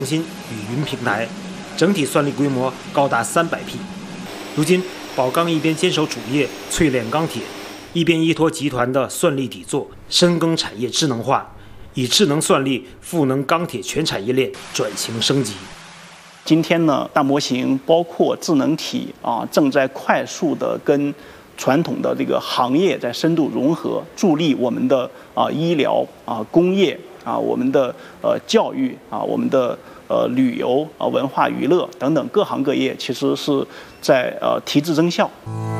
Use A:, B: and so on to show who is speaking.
A: 中心与云平台，整体算力规模高达300匹。如今，宝钢一边坚守主业淬炼钢铁，一边依托集团的算力底座，深耕产业智能化，以智能算力赋能钢铁全产业链转型升级。
B: 今天呢，大模型包括智能体正在快速的跟传统的这个行业在深度融合，助力我们的医疗工业我们的教育我们的旅游文化娱乐等等各行各业，其实是在提质增效。